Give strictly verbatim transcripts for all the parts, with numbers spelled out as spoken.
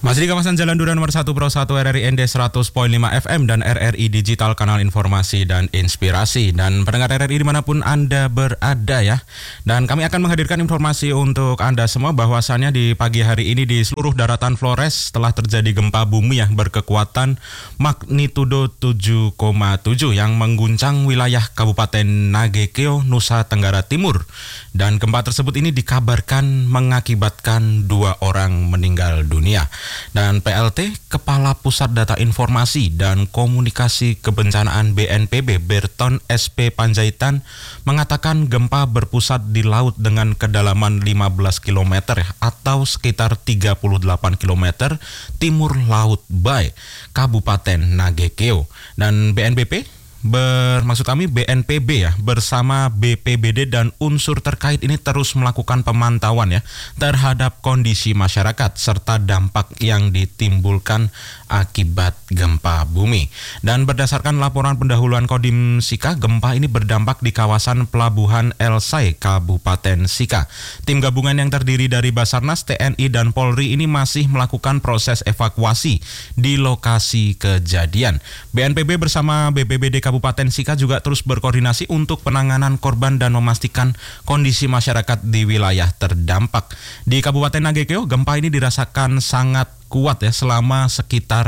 Masih di kawasan Jalan Duren nomor satu Pro satu R R I N D seratus koma lima F M dan R R I Digital Kanal Informasi dan Inspirasi. Dan pendengar R R I dimanapun Anda berada ya. Dan kami akan menghadirkan informasi untuk Anda semua bahwasannya di pagi hari ini di seluruh daratan Flores telah terjadi gempa bumi yang berkekuatan magnitudo tujuh koma tujuh yang mengguncang wilayah Kabupaten Nagekeo, Nusa Tenggara Timur. Dan gempa tersebut ini dikabarkan mengakibatkan dua orang meninggal dunia. Dan P L T, Kepala Pusat Data Informasi dan Komunikasi Kebencanaan B N P B, Berton S P Panjaitan, mengatakan gempa berpusat di laut dengan kedalaman lima belas kilometer atau sekitar tiga puluh delapan kilometer timur laut Bay, Kabupaten Nagekeo. Dan B N P B Bermaksud kami B N P B ya bersama B P B D dan unsur terkait ini terus melakukan pemantauan ya terhadap kondisi masyarakat serta dampak yang ditimbulkan akibat gempa bumi. Dan berdasarkan laporan pendahuluan Kodim Sika, gempa ini berdampak di kawasan Pelabuhan Elsai, Kabupaten Sika. Tim gabungan yang terdiri dari Basarnas, T N I dan Polri ini masih melakukan proses evakuasi di lokasi kejadian. B N P B bersama B P B D Kabupaten Sika juga terus berkoordinasi untuk penanganan korban dan memastikan kondisi masyarakat di wilayah terdampak. Di Kabupaten Nagekeo, gempa ini dirasakan sangat kuat ya selama sekitar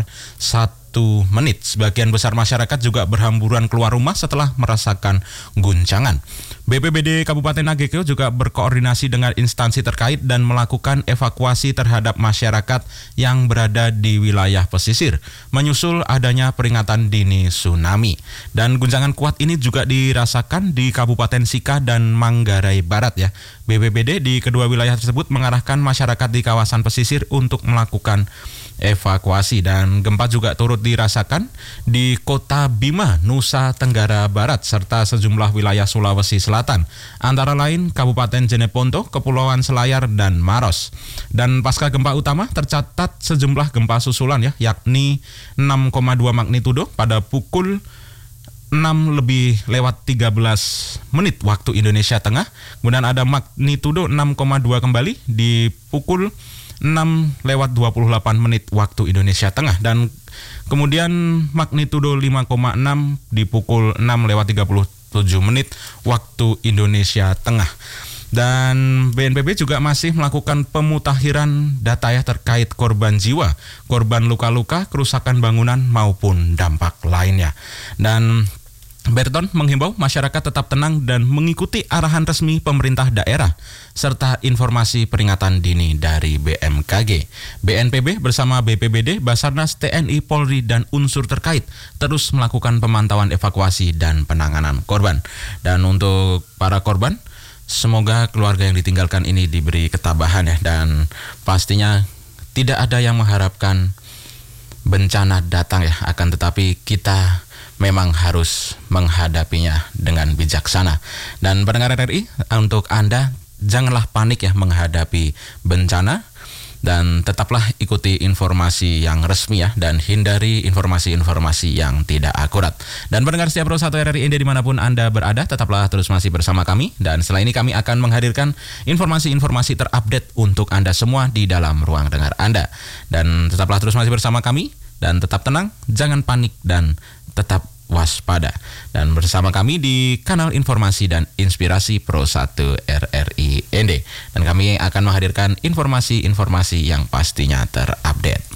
satu menit. Sebagian besar masyarakat juga berhamburan keluar rumah setelah merasakan guncangan. B P B D Kabupaten Nagekeo juga berkoordinasi dengan instansi terkait dan melakukan evakuasi terhadap masyarakat yang berada di wilayah pesisir, menyusul adanya peringatan dini tsunami. Dan guncangan kuat ini juga dirasakan di Kabupaten Sika dan Manggarai Barat ya. B P B D di kedua wilayah tersebut mengarahkan masyarakat di kawasan pesisir untuk melakukan evakuasi. Dan gempa juga turut dirasakan di Kota Bima, Nusa Tenggara Barat serta sejumlah wilayah Sulawesi Selatan, antara lain Kabupaten Jeneponto, Kepulauan Selayar dan Maros. Dan pasca gempa utama tercatat sejumlah gempa susulan ya, yakni enam koma dua magnitudo pada pukul enam lebih lewat tiga belas menit waktu Indonesia Tengah. Kemudian ada magnitudo enam koma dua kembali di pukul enam lewat dua puluh delapan menit waktu Indonesia Tengah, dan kemudian magnitudo lima koma enam di pukul enam lewat tiga puluh tujuh menit waktu Indonesia Tengah. Dan B N P B juga masih melakukan pemutakhiran data ya terkait korban jiwa, korban luka-luka, kerusakan bangunan maupun dampak lainnya. Dan Berton menghimbau masyarakat tetap tenang dan mengikuti arahan resmi pemerintah daerah serta informasi peringatan dini dari B M K G. B N P B bersama B P B D, Basarnas, T N I, Polri dan unsur terkait terus melakukan pemantauan evakuasi dan penanganan korban. Dan untuk para korban, semoga keluarga yang ditinggalkan ini diberi ketabahan ya, dan pastinya tidak ada yang mengharapkan bencana datang ya, akan tetapi kita memang harus menghadapinya dengan bijaksana. Dan pendengar R R I, untuk Anda janganlah panik ya menghadapi bencana, dan tetaplah ikuti informasi yang resmi ya, dan hindari informasi-informasi yang tidak akurat. Dan pendengar setiap Pro satu R R I N D dimanapun Anda berada, tetaplah terus masih bersama kami. Dan setelah ini kami akan menghadirkan informasi-informasi terupdate untuk Anda semua di dalam ruang dengar Anda. Dan tetaplah terus masih bersama kami, dan tetap tenang, jangan panik, dan tetap waspada. Dan bersama kami di kanal informasi dan inspirasi Pro satu R R I N D. Dan kami akan menghadirkan informasi-informasi yang pastinya terupdate.